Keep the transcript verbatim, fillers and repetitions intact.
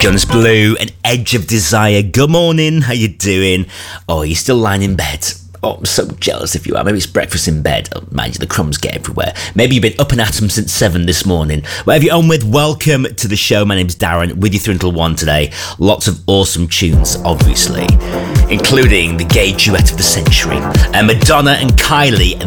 Guns Blue and Edge of Desire. Good morning, how you doing? Oh, you're still lying in bed? Oh, I'm so jealous if you are. Maybe it's breakfast in bed. Oh, mind you, the crumbs get everywhere. Maybe you've been up and at 'em since seven this morning. Whatever you're on with, welcome to the show. My name's Darren, with you through until one today. Lots of awesome tunes, obviously, including the gay duet of the century, uh, Madonna and Kylie.